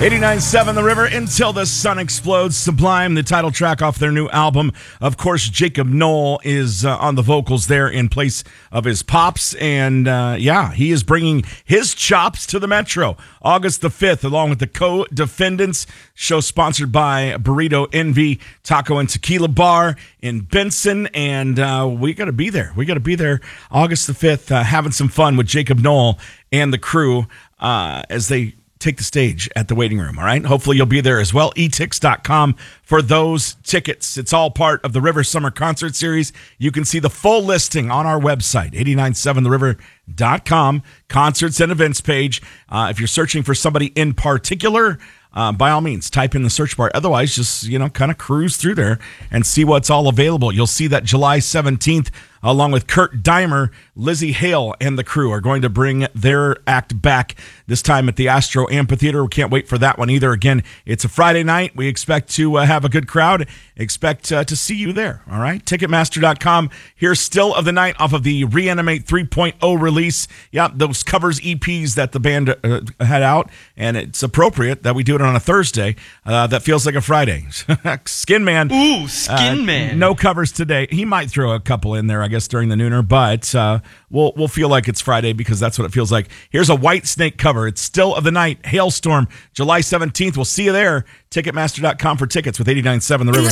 89.7 The River, Until the Sun Explodes. Sublime, the title track off their new album. Of course, Jacob Noel is on the vocals there in place of his pops. And he is bringing his chops to the Metro August the 5th, along with the Co-Defendants. Show sponsored by Burrito Envy, Taco and Tequila Bar in Benson. And we got to be there. We got to be there August the 5th, having some fun with Jacob Noel and the crew as they take the stage at the waiting room, all right? Hopefully you'll be there as well. etix.com for those tickets. It's all part of the River Summer Concert Series. You can see the full listing on our website, 897theriver.com, concerts and events page. If you're searching for somebody in particular, by all means, type in the search bar. Otherwise, just, kind of cruise through there and see what's all available. You'll see that July 17th, along with Kurt Dimer, Lizzie Hale, and the crew are going to bring their act back, this time at the Astro Amphitheater. We can't wait for that one either. Again, it's a Friday night. We expect to have a good crowd. Expect to see you there, all right? Ticketmaster.com. Here's Still of the Night off of the Reanimate 3.0 release. Yeah, those covers EPs that the band had out, and it's appropriate that we do it on a Thursday. That feels like a Friday. Skin Man. Ooh, Skin Man. No covers today. He might throw a couple in there, I guess, during the nooner, but we'll feel like it's Friday because that's what it feels like. Here's a Whitesnake cover. It's Still of the Night, Hailstorm, July 17th. We'll see you there. Ticketmaster.com for tickets with 89.7 The River.